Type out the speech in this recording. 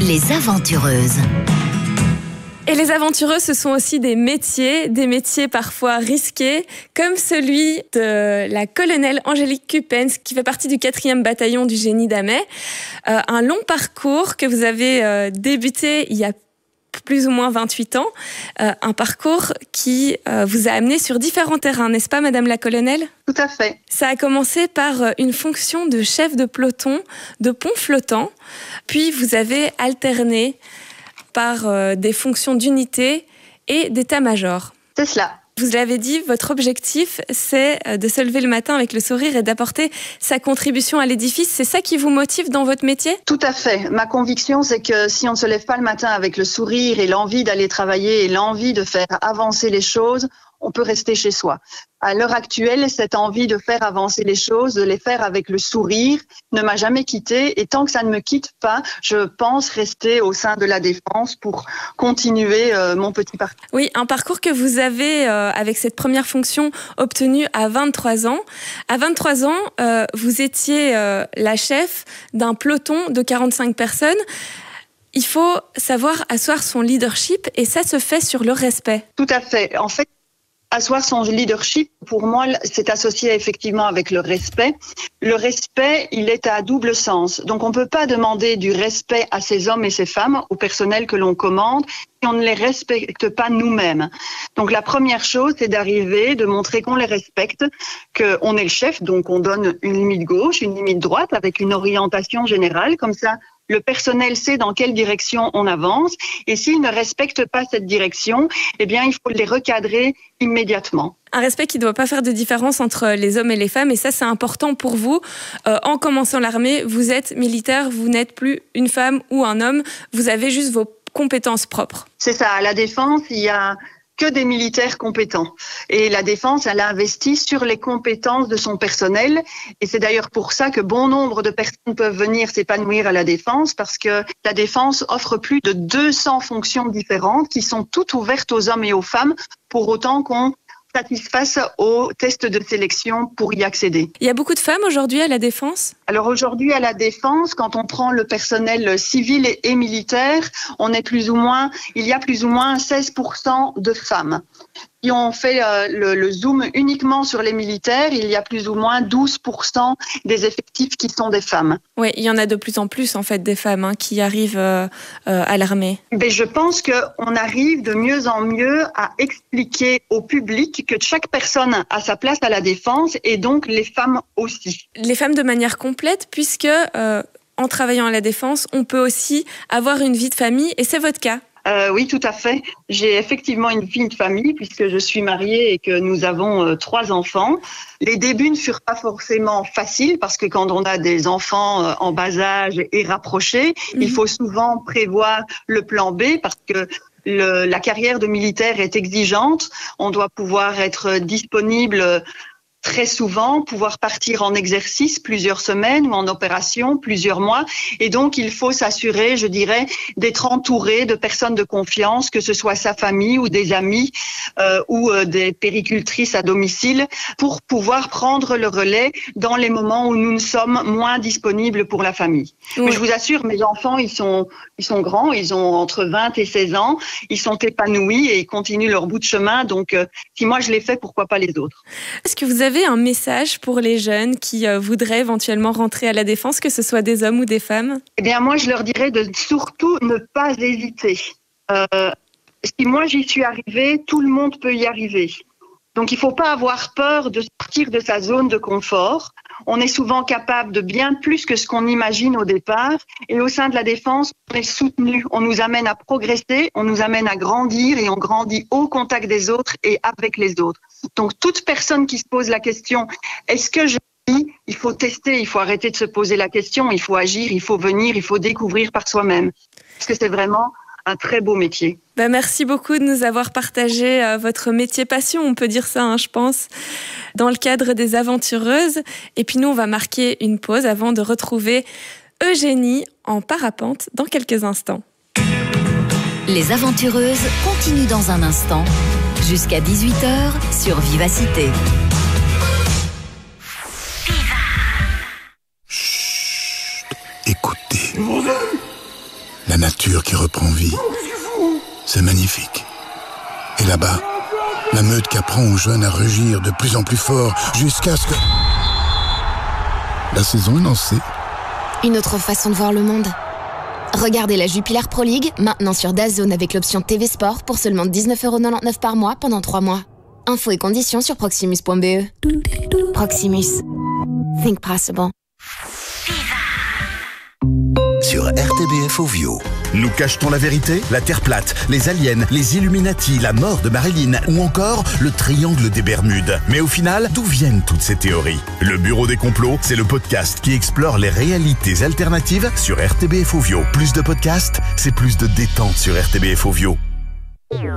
Les aventureuses. Et les aventureuses, ce sont aussi des métiers parfois risqués, comme celui de la colonelle Angélique Cupens, qui fait partie du 4e bataillon du génie d'Amet. Un long parcours que vous avez débuté il y a plus ou moins 28 ans, un parcours qui vous a amené sur différents terrains, n'est-ce pas, Madame la colonelle ? Tout à fait. Ça a commencé par une fonction de chef de peloton de pont flottant, puis vous avez alterné par des fonctions d'unité et d'état-major. C'est cela. Vous l'avez dit, votre objectif, c'est de se lever le matin avec le sourire et d'apporter sa contribution à l'édifice. C'est ça qui vous motive dans votre métier ? Tout à fait. Ma conviction, c'est que si on ne se lève pas le matin avec le sourire et l'envie d'aller travailler et l'envie de faire avancer les choses, on peut rester chez soi. À l'heure actuelle, cette envie de faire avancer les choses, de les faire avec le sourire, ne m'a jamais quittée. Et tant que ça ne me quitte pas, je pense rester au sein de la défense pour continuer mon petit parcours. Oui, un parcours que vous avez, avec cette première fonction, obtenu à 23 ans. À 23 ans, vous étiez la chef d'un peloton de 45 personnes. Il faut savoir asseoir son leadership et ça se fait sur le respect. Tout à fait. En fait, asseoir son leadership, pour moi, c'est associé effectivement avec le respect. Le respect, il est à double sens. Donc, on ne peut pas demander du respect à ces hommes et ces femmes, au personnel que l'on commande, si on ne les respecte pas nous-mêmes. Donc, la première chose, c'est d'arriver, de montrer qu'on les respecte, qu'on est le chef, donc on donne une limite gauche, une limite droite, avec une orientation générale, comme ça, le personnel sait dans quelle direction on avance et s'ils ne respectent pas cette direction, eh bien, il faut les recadrer immédiatement. Un respect qui ne doit pas faire de différence entre les hommes et les femmes et ça, c'est important pour vous. En commençant l'armée, vous êtes militaire, vous n'êtes plus une femme ou un homme, vous avez juste vos compétences propres. C'est ça, à la défense, il y a que des militaires compétents. Et la défense, elle a investi sur les compétences de son personnel. Et c'est d'ailleurs pour ça que bon nombre de personnes peuvent venir s'épanouir à la défense, parce que la défense offre plus de 200 fonctions différentes qui sont toutes ouvertes aux hommes et aux femmes, pour autant qu'on satisfasse aux tests de sélection pour y accéder. Il y a beaucoup de femmes aujourd'hui à la défense ? Alors aujourd'hui à la défense, quand on prend le personnel civil et militaire, il y a plus ou moins 16% de femmes. Si on fait le zoom uniquement sur les militaires, il y a plus ou moins 12% des effectifs qui sont des femmes. Oui, il y en a de plus en plus en fait des femmes qui arrivent à l'armée. Mais je pense qu'on arrive de mieux en mieux à expliquer au public que chaque personne a sa place à la défense et donc les femmes aussi. Les femmes de manière complète puisque en travaillant à la défense, on peut aussi avoir une vie de famille et c'est votre cas. Oui, tout à fait. J'ai effectivement une vie de famille puisque je suis mariée et que nous avons 3 enfants. Les débuts ne furent pas forcément faciles parce que quand on a des enfants en bas âge et rapprochés, il faut souvent prévoir le plan B parce que la carrière de militaire est exigeante. On doit pouvoir être disponible très souvent, pouvoir partir en exercice plusieurs semaines ou en opération plusieurs mois. Et donc, il faut s'assurer, je dirais, d'être entouré de personnes de confiance, que ce soit sa famille ou des amis ou des péricultrices à domicile, pour pouvoir prendre le relais dans les moments où nous ne sommes moins disponibles pour la famille. Oui. Mais je vous assure, mes enfants, ils sont grands, ils ont entre 20 et 16 ans, ils sont épanouis et ils continuent leur bout de chemin. Donc, si moi je l'ai fait, pourquoi pas les autres ? Est-ce que vous avez un message pour les jeunes qui voudraient éventuellement rentrer à la défense, que ce soit des hommes ou des femmes ? Eh bien, moi, je leur dirais de surtout ne pas hésiter. Si moi, j'y suis arrivée, tout le monde peut y arriver. Donc, il ne faut pas avoir peur de sortir de sa zone de confort. On est souvent capable de bien plus que ce qu'on imagine au départ. Et au sein de la défense, on est soutenu. On nous amène à progresser, on nous amène à grandir et on grandit au contact des autres et avec les autres. Donc, toute personne qui se pose la question, est-ce que je vis ? Il faut tester, il faut arrêter de se poser la question, il faut agir, il faut venir, il faut découvrir par soi-même. Parce que c'est vraiment un très beau métier. Merci beaucoup de nous avoir partagé votre métier passion, on peut dire ça, je pense, dans le cadre des aventureuses. Et puis nous, on va marquer une pause avant de retrouver Eugénie en parapente dans quelques instants. Les aventureuses continuent dans un instant, jusqu'à 18h sur Vivacité. Chut, écoutez. La nature qui reprend vie. C'est magnifique. Et là-bas, la meute qui apprend aux jeunes à rugir de plus en plus fort jusqu'à ce que... La saison est lancée. Une autre façon de voir le monde. Regardez la Jupiler Pro League, maintenant sur DAZN avec l'option TV Sport pour seulement 19,99€ par mois pendant 3 mois. Infos et conditions sur proximus.be. Proximus. Think possible. Sur RTBF Ovio. Nous cache-t-on la vérité? La Terre plate, les aliens, les Illuminati, la mort de Marilyn ou encore le triangle des Bermudes. Mais au final, d'où viennent toutes ces théories? Le Bureau des complots, c'est le podcast qui explore les réalités alternatives sur RTBF Ovio. Plus de podcasts, c'est plus de détente sur RTBF Ovio.